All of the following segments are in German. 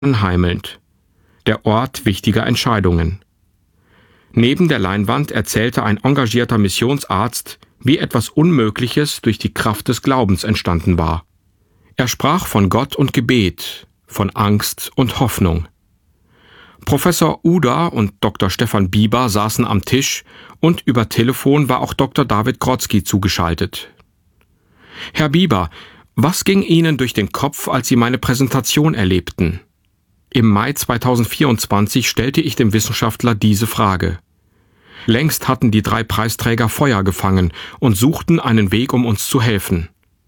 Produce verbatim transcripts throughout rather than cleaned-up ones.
anheimelnd. Der Ort wichtiger Entscheidungen. Neben der Leinwand erzählte ein engagierter Missionsarzt, wie etwas Unmögliches durch die Kraft des Glaubens entstanden war. Er sprach von Gott und Gebet, von Angst und Hoffnung. Professor Uda und Doktor Stefan Bieber saßen am Tisch und über Telefon war auch Doktor David Grodzki zugeschaltet. Herr Bieber, was ging Ihnen durch den Kopf, als Sie meine Präsentation erlebten? Im Mai zweitausendvierundzwanzig stellte ich dem Wissenschaftler diese Frage. Längst hatten die drei Preisträger Feuer gefangen und suchten einen Weg, um uns zu helfen.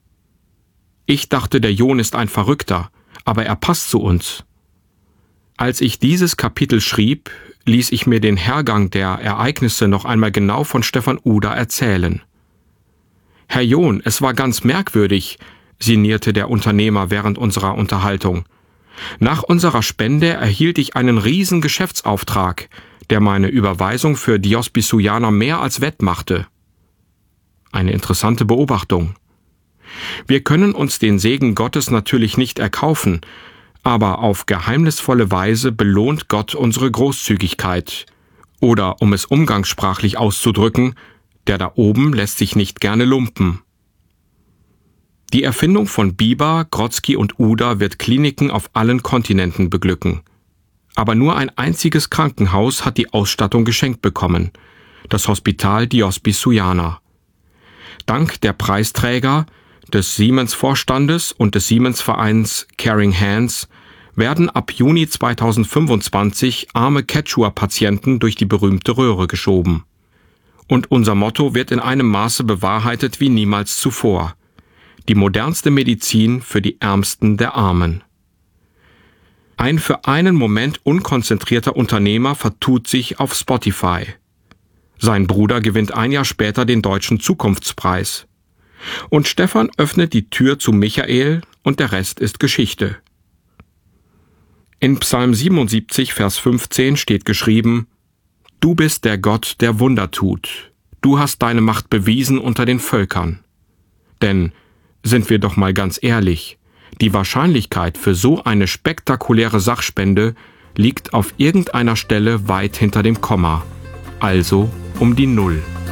Ich dachte, der John ist ein Verrückter, aber er passt zu uns. Als ich dieses Kapitel schrieb, ließ ich mir den Hergang der Ereignisse noch einmal genau von Stefan Uda erzählen. Herr John, es war ganz merkwürdig, sinnierte der Unternehmer während unserer Unterhaltung. Nach unserer Spende erhielt ich einen riesen Geschäftsauftrag, der meine Überweisung für Diospicianer mehr als wettmachte. Eine interessante Beobachtung. Wir können uns den Segen Gottes natürlich nicht erkaufen, aber auf geheimnisvolle Weise belohnt Gott unsere Großzügigkeit. Oder, um es umgangssprachlich auszudrücken, der da oben lässt sich nicht gerne lumpen. Die Erfindung von Bieber, Grodzki und Uda wird Kliniken auf allen Kontinenten beglücken. Aber nur ein einziges Krankenhaus hat die Ausstattung geschenkt bekommen, das Hospital Diospicianer. Dank der Preisträger, des Siemens-Vorstandes und des Siemens-Vereins Caring Hands werden ab Juni zweitausendfünfundzwanzig arme Quechua-Patienten durch die berühmte Röhre geschoben. Und unser Motto wird in einem Maße bewahrheitet wie niemals zuvor. Die modernste Medizin für die Ärmsten der Armen. Ein für einen Moment unkonzentrierter Unternehmer vertut sich auf Spotify. Sein Bruder gewinnt ein Jahr später den Deutschen Zukunftspreis. Und Stefan öffnet die Tür zu Michael und der Rest ist Geschichte. In Psalm siebenundsiebzig, Vers fünfzehn steht geschrieben: Du bist der Gott, der Wunder tut. Du hast deine Macht bewiesen unter den Völkern. Denn, sind wir doch mal ganz ehrlich, die Wahrscheinlichkeit für so eine spektakuläre Sachspende liegt auf irgendeiner Stelle weit hinter dem Komma, also um die Null.